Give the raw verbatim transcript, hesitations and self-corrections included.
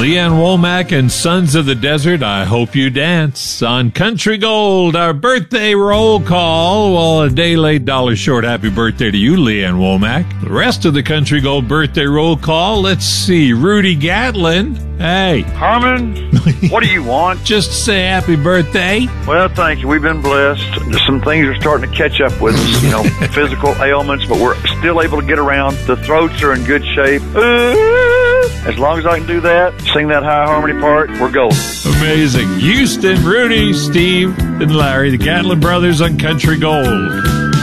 Leanne Womack and Sons of the Desert, I Hope You Dance. On Country Gold, our birthday roll call. Well, a day late, dollar short. Happy birthday to you, Leanne Womack. The rest of the Country Gold birthday roll call, let's see. Rudy Gatlin. Hey. Herman, what do you want? Just to say happy birthday. Well, thank you. We've been blessed. Some things are starting to catch up with us, you know, physical ailments, but we're still able to get around. The throats are in good shape. As long as I can do that, sing that high harmony part, we're golden. Amazing. Houston, Rudy, Steve, and Larry, the Gatlin brothers on Country Gold.